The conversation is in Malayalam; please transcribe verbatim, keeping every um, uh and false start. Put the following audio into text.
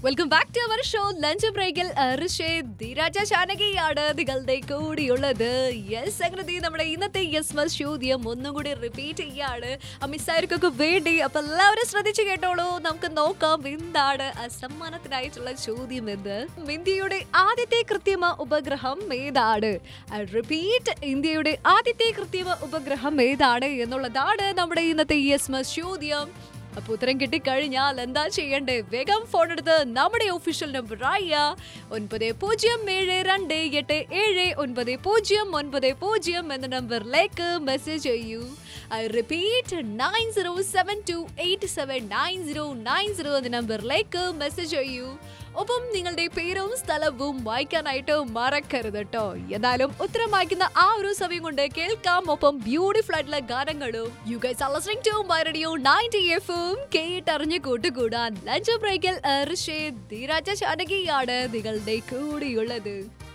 Welcome back to our show lunch ബ്രേക്കിൽ ധീരാജ ചാനകിയാണ് നിങ്ങളുടെ കൂടിയുള്ളത്. യെസ്, അങ്ങനെ നമ്മുടെ ഇന്നത്തെ യെസ് മസ് ചോദ്യം ഒന്നും കൂടി റിപ്പീറ്റ് ചെയ്യാണ് മിസ്സായവർക്കൊക്കെ വേണ്ടി. അപ്പൊ എല്ലാവരും ശ്രദ്ധിച്ചു കേട്ടോളൂ. നമുക്ക് നോക്കാം എന്താണ് അസമ്മാനത്തിനായിട്ടുള്ള ചോദ്യം എന്ന്. ഇന്ത്യയുടെ ആദ്യത്തെ കൃത്രിമ ഉപഗ്രഹം ഏതാണ്? റിപ്പീറ്റ്, ഇന്ത്യയുടെ ആദ്യത്തെ കൃത്രിമ ഉപഗ്രഹം ഏതാണ് എന്നുള്ളതാണ് നമ്മുടെ ഇന്നത്തെ യെസ് മസ് ചോദ്യം. അപ്പൊ ഉത്തരം കിട്ടിക്കഴിഞ്ഞാൽ എന്താ ചെയ്യണ്ടേ? വേഗം ഫോൺ എടുത്ത് നമ്മുടെ ഒഫീഷ്യൽ നമ്പർ ആയ ഒൻപത് പൂജ്യം ഏഴ് രണ്ട് എട്ട് ഏഴ് ഒൻപത് പൂജ്യം ഒൻപത് പൂജ്യം എന്ന നമ്പറിലേക്ക് മെസ്സേജ് ചെയ്യൂ. I repeat nine zero seven to eight seven nine zero nine zero എന്ന നമ്പറിലേക്ക് മെസ്സേജ് ചെയ്യൂ. ഒപ്പം നിങ്ങളുടെ പേരും സ്ഥലവും വായിക്കാനായിട്ട് മറക്കരുത് കേട്ടോ. ഏതായാലും ഉത്തരം വായിക്കുന്ന ആ ഒരു സമയം കൊണ്ട് കേൾക്കാം ഒപ്പം ബ്യൂട്ടിഫുൾ ആയിട്ടുള്ള ഗാനങ്ങളും. You guys are listening to my radio ninety എഫും. കേട്ടറിഞ്ഞ് കൂട്ടുകൂടാൻ ലഞ്ച് ബ്രേക്കിൽ ധീരാജ ചാനകിയാണ് നിങ്ങളുടെ കൂടെയുള്ളത്.